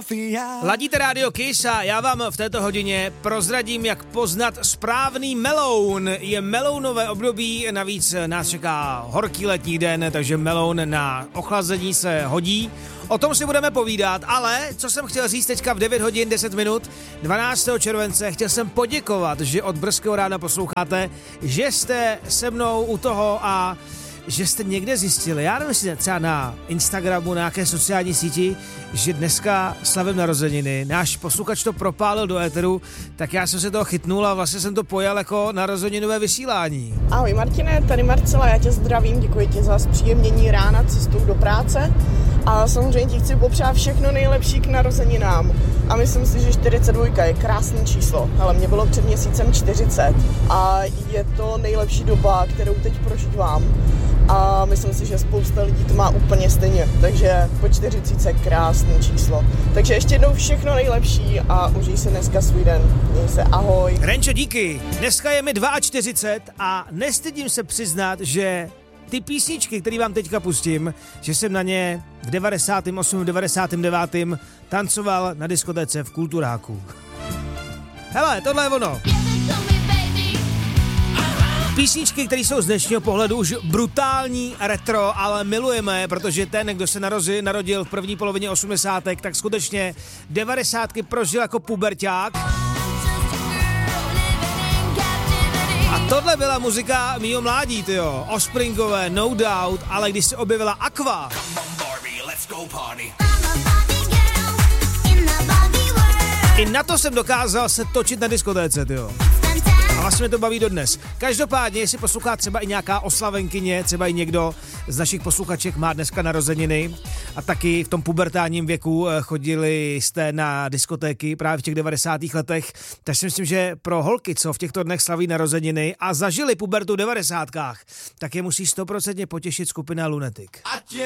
Ladíte Radio Kiss a já vám v této hodině prozradím, jak poznat správný meloun. Je melounové období, navíc nás čeká horký letní den, takže meloun na ochlazení se hodí. O tom si budeme povídat, ale co jsem chtěl říct teďka v 9 hodin 10 minut 12. července, chtěl jsem poděkovat, že od brzkého rána posloucháte, že jste se mnou u toho a že jste někde zjistili, já nevím, jestli třeba na Instagramu, na nějaké sociální síti, že dneska slavím narozeniny. Náš posluchač to propálil do éteru, tak já jsem se toho chytnul a vlastně jsem to pojal jako narozeninové vysílání. Ahoj Martine, tady Marcela, já tě zdravím, děkuji ti za zpříjemnění rána cestou do práce a samozřejmě ti chci popřát všechno nejlepší k narozeninám. A myslím si, že 42 je krásné číslo, ale mě bylo před měsícem 40 a je to nejlepší doba, kterou teď prožívám. A myslím si, že spousta lidí to má úplně stejně, takže po 40 krásné číslo. Takže ještě jednou všechno nejlepší a užij si dneska svůj den. Měj se, ahoj. Renčo, díky. Dneska je mi 42 a nestydím se přiznat, že ty písničky, které vám teďka pustím, že jsem na ně v 98. 99. tancoval na diskotéce v Kulturáku. Hele, tohle je ono. Písničky, které jsou z dnešního pohledu už brutální retro, ale milujeme je, protože ten, kdo se narodil v první polovině 80, tak skutečně 90 prožil jako puberťák. A tohle byla muzika mýho mládí, tyjo. Offspringové, No Doubt, ale když se objevila Aqua. I na to jsem dokázal se točit na diskotéce, tyjo. A vlastně mě to baví dodnes. Každopádně, jestli poslouchá třeba i nějaká oslavenkyně, třeba i někdo z našich posluchaček má dneska narozeniny a taky v tom pubertálním věku chodili jste na diskotéky právě v těch 90. letech, tak si myslím, že pro holky, co v těchto dnech slaví narozeniny a zažili pubertu v 90. tak je musí 100% potěšit skupina Lunatic.